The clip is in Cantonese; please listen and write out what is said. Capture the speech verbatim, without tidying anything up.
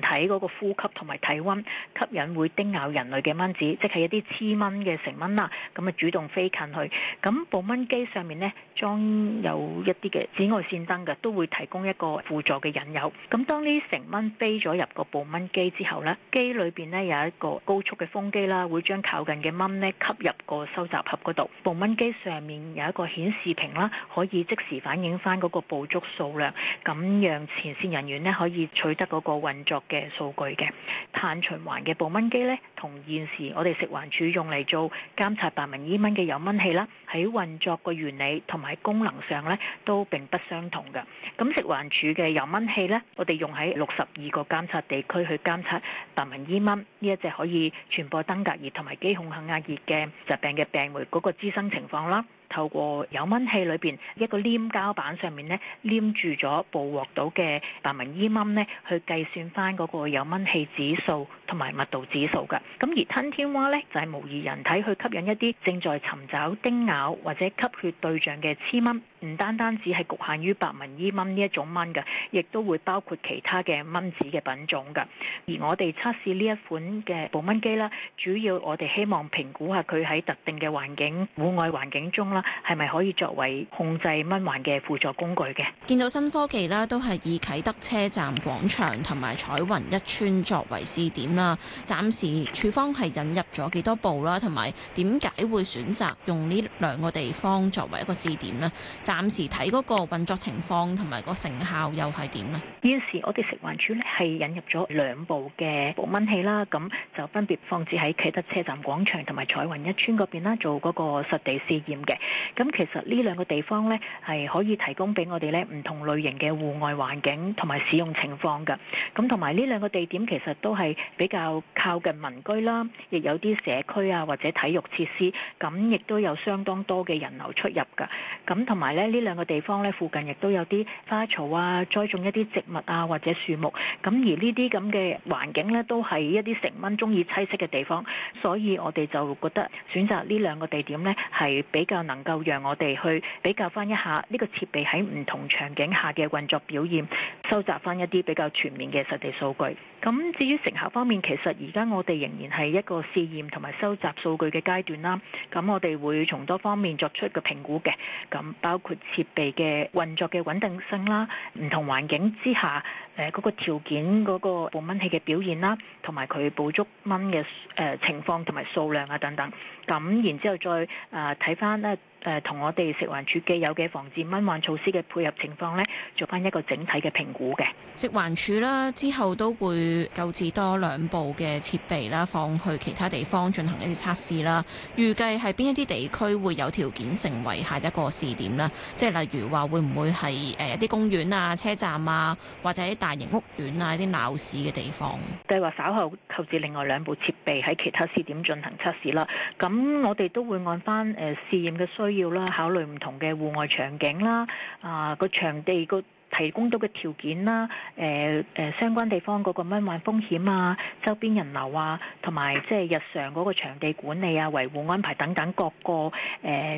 體嗰個呼吸同埋體温吸引會叮咬人類嘅蚊子，即係一啲黐蚊嘅成蚊啦。咁啊主動飛近去，咁捕蚊機上面呢，裝有一啲嘅紫外線燈嘅，都會提供一個輔助嘅引誘。咁當呢成蚊飛咗入個捕蚊機之後呢，機裏邊呢有一個高速嘅風機啦，會將靠近嘅蚊呢吸入個收集盒嗰度。捕蚊機上面有一個顯示屏啦，可以即時反映翻嗰個捕捉數量，咁讓前線人員呢可以取得嗰個運作嘅數據嘅。碳循環嘅捕蚊機呢，同現時我哋食環署用嚟做監察白紋伊蚊嘅誘蚊器啦，喺運作個原理同埋功能上呢都並不相同嘅。咁食環署嘅誘蚊器呢，我哋用喺六十二個監察地區去監測白紋伊蚊呢一隻可以傳播登革熱同埋肌孔肯亞熱嘅疾病嘅病媒嗰個滋生情況啦。透過誘蚊器裏邊一個黏膠板上面咧黏住咗捕獲到嘅白紋伊蚊咧，去計算翻嗰個誘蚊器指數同埋密度指數㗎。咁而吞天蛙咧就係模擬人體去吸引一啲正在尋找叮咬或者吸血對象嘅雌蚊，唔單單只係局限於白紋伊蚊呢一種蚊㗎，亦都會包括其他嘅蚊子嘅品種㗎。而我哋測試呢一款嘅捕蚊機啦，主要我哋希望評估下佢喺特定嘅環境、戶外環境中啦，係咪可以作為控制蚊患嘅輔助工具嘅？ 見到新科技啦，都係以啟德車站廣場同埋彩雲一村作為試點啦。暫時處方係引入咗幾多部啦，同埋點解會選擇用呢兩個地方作為一個試點呢？暫時睇嗰個運作情況同埋個成效又係點呢？ 現時我哋食環署咧係引入咗兩部嘅捕蚊器啦，咁就分別放置喺啟德車站廣場同埋彩雲一村嗰邊啦，做嗰個實地試驗嘅。咁其實呢兩個地方咧係可以提供俾我哋咧唔同類型嘅戶外環境同埋使用情況㗎。咁同埋呢兩個地點其實都係比較靠近民居啦，亦有啲社區啊或者體育設施，咁亦都有相當多嘅人流出入㗎。咁同埋咧呢兩個地方咧附近亦都有啲花草啊，栽種一啲植物啊或者樹木。咁而呢啲咁嘅環境咧都係一啲成蚊中意棲息嘅地方，所以我哋就覺得選擇呢兩個地點咧係比較能夠讓我哋去比較翻一下呢個設備喺唔同場景下嘅運作表現，收集翻一啲比較全面嘅實地數據。咁至於成效方面，其實而家我哋仍然係一個試驗同埋收集數據嘅階段啦。咁我哋會從多方面作出一個評估嘅，咁包括設備嘅運作嘅穩定性啦，唔同環境之下誒嗰個條件嗰個捕蚊器嘅表現啦，同埋佢捕捉蚊嘅誒情況同埋數量啊等等。咁然之後再誒睇翻咧。誒同我哋食環署既有嘅防治蚊患措施嘅配合情況呢，做翻一個整體嘅評估嘅。 食環署啦，之後都會購置多兩部嘅設備啦，放去其他地方進行一啲測試啦。預計係邊一啲地區會有條件成為下一個試點呢？即係例如話會唔會係誒一啲公園啊、車站啊，或者大型屋苑啊、一啲鬧市嘅地方？ 計劃稍後購置另外兩部設備喺其他試點進行測試啦。咁我哋都會按翻誒試驗嘅需要啦，考慮唔同嘅戶外場景啦，啊個場地個提供到嘅條件啦，誒、呃、誒、呃、相關地方嗰個蚊患風險啊、周邊人流啊，同埋即係日常嗰個場地管理啊、維護安排等等各個誒。呃